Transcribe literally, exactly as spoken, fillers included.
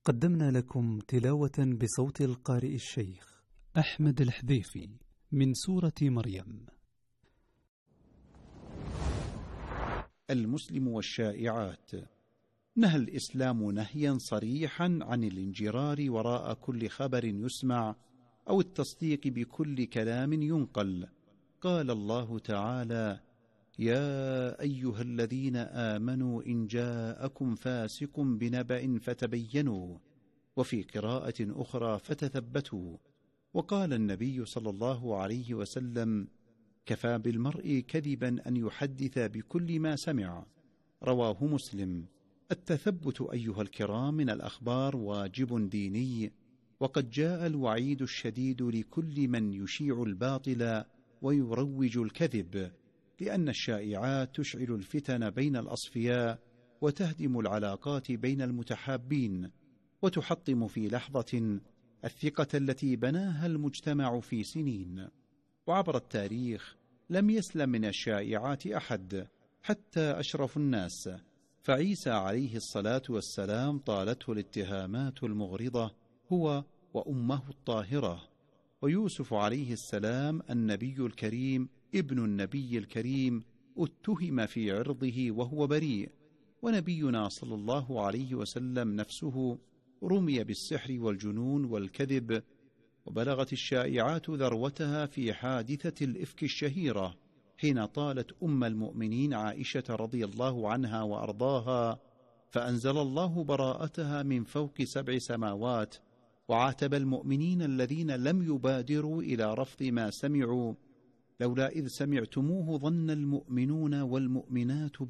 قدمنا لكم تلاوة بصوت القارئ الشيخ أحمد الحذيفي من سورة مريم. المسلم والشائعات. نهى الإسلام نهيا صريحا عن الانجرار وراء كل خبر يسمع أو التصديق بكل كلام ينقل. قال الله تعالى: يا أيها الذين آمنوا إن جاءكم فاسق بنبأ فتبينوا، وفي قراءة أخرى فتثبتوا. وقال النبي صلى الله عليه وسلم: كفى بالمرء كذبا أن يحدث بكل ما سمع. رواه مسلم. التثبت أيها الكرام من الأخبار واجب ديني، وقد جاء الوعيد الشديد لكل من يشيع الباطل ويروج الكذب، لأن الشائعات تشعل الفتن بين الأصفياء وتهدم العلاقات بين المتحابين، وتحطم في لحظة الثقة التي بناها المجتمع في سنين. وعبر التاريخ لم يسلم من الشائعات أحد، حتى أشرف الناس، فعيسى عليه الصلاة والسلام طالته الاتهامات المغرضة هو وأمه الطاهرة، ويوسف عليه السلام النبي الكريم ابن النبي الكريم اتهم في عرضه وهو بريء، ونبينا صلى الله عليه وسلم نفسه رمي بالسحر والجنون والكذب. وبلغت الشائعات ذروتها في حادثة الإفك الشهيرة، حين طالت أم المؤمنين عائشة رضي الله عنها وأرضاها، فأنزل الله براءتها من فوق سبع سماوات، وعاتب المؤمنين الذين لم يبادروا إلى رفض ما سمعوا: لولا إذ سمعتموه ظن المؤمنون والمؤمنات